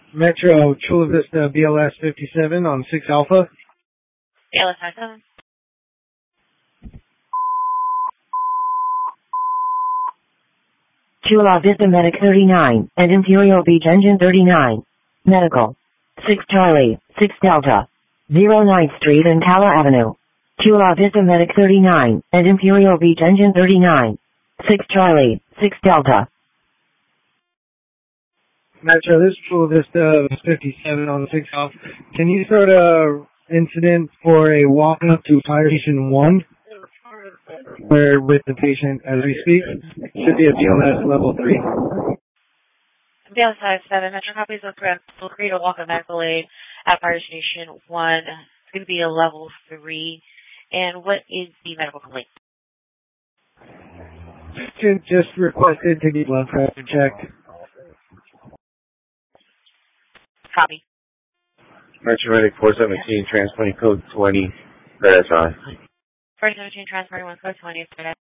Metro Chula Vista BLS 57 on 6 Alpha. BLS 57. Chula Vista Medic 39 and Imperial Beach Engine 39. Medical. 6 Charlie, 6 Delta. 09th Street and Cala Avenue. Chula Vista Medic 39 and Imperial Beach Engine 39. 6 Charlie, 6 Delta. Metro, this is Chula Vista 57 on 6 Alpha. Can you start a incident for a walk up to Fire Station 1? Where with the patient as we speak? Should be a BLS level 3. BLS 57. Metro copies of correct. Feel free to walk a medical aid at Fire Station 1. It's going to be a level 3. And what is the medical complaint? Patient just requested to get blood pressure checked. Copy. Metro Medic 417, transplanting code 20, verify. 417, transporting 1 code 20,